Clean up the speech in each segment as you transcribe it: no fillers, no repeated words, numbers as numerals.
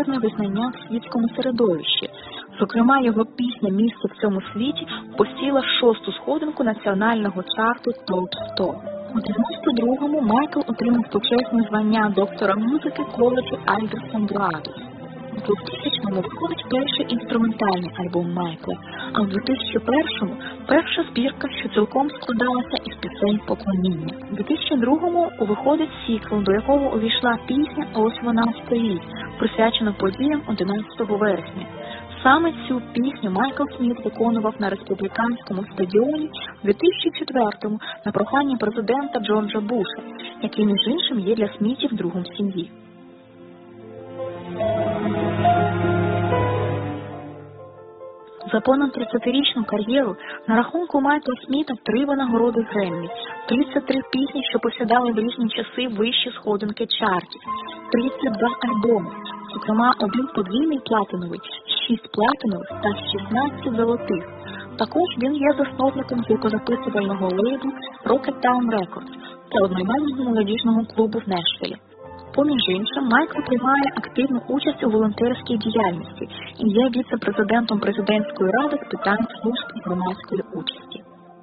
величезне визнання в світському середовищі. Зокрема, його пісня «Місце в цьому світі» посіла 6-ту сходинку національного чарту ТОП-100. У 92-му Майкл отримав почесне звання доктора музики коледжу Альдерсон-Брадус. У 2000-му виходить перший інструментальний альбом Майкла, а в 2001-му перша збірка, що цілком складалася із пісень поклоніння. У 2002-му виходить сіквел, до якого увійшла пісня «Ось вона стоїть», присвячена подіям 11 вересня. Саме цю пісню Майкл Сміт виконував на республіканському стадіоні у 2004-му на прохання президента Джорджа Буша, який, між іншим, є для Смітів другом сім'ї. За понад 30-річну кар'єру на рахунку Майкла Сміта 3 винагороди Греммі, 33 пісні, що посідали в різні часи вищі сходинки чартів, 32 альбоми, зокрема 1 подвійний платиновий, 6 платинових та 16 золотих. Також він є засновником звукозаписувального лейблу Rocketown Records та одноіменного молодіжного клубу в Нешвілі. Поміж іншим, Майкл приймає активну участь у волонтерській діяльності і є віце-президентом президентської ради з питань служб і громадської участі.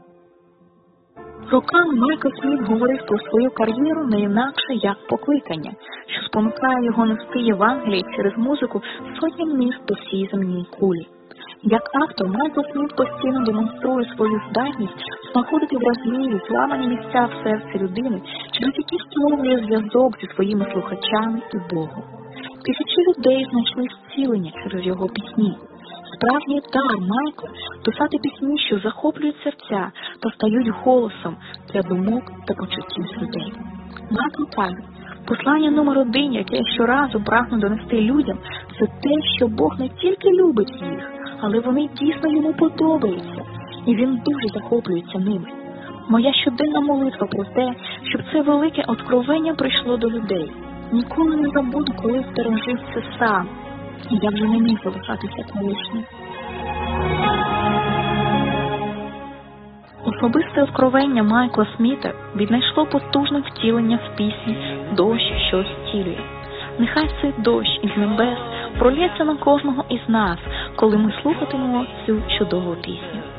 Роками Майкл Сміт говорив про свою кар'єру не інакше як покликання, що спонукає його нести Євангеліє через музику сотням міст по всій земній кулі. Як автор, Майкл Сміт постійно демонструє свою здатність знаходити вразливі, зламані місця в серці людини, через які встановлює зв'язок зі своїми слухачами і Богом. Тисячі людей знайшли зцілення через його пісні. Справжній дар Майкла – писати пісні, що захоплюють серця та стають голосом для думок та почуттів людей. Майкл каже, послання номер 1, яке я щоразу прагну донести людям, це те, що Бог не тільки любить їх, але вони дійсно йому подобаються, і він дуже захоплюється ними. Моя щоденна молитва про те, щоб це велике откровення прийшло до людей. Ніколи не забуду, коли пережив це сам, і я вже не міг залишатися колишнім. Особисте откровення Майкла Сміта віднайшло потужне втілення в пісні «Дощ, що зцілює». Нехай цей дощ із небес пролється на кожного із нас, коли ми слухатимемо цю чудову пісню.